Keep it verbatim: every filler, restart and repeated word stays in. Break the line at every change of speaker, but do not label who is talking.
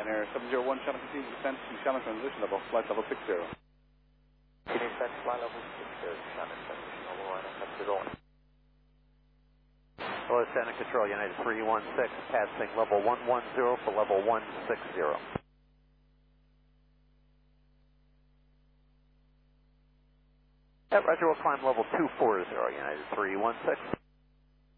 Ryanair seven zero one, channel continue descent to channel transition level, flight level six zero.
Descent flight level six zero, channel transition level, Ryanair seven zero one.
Hello, Santa Control, United three one six, passing level one one zero for level one six zero. At Roger, we'll climb level two four zero, United three one six.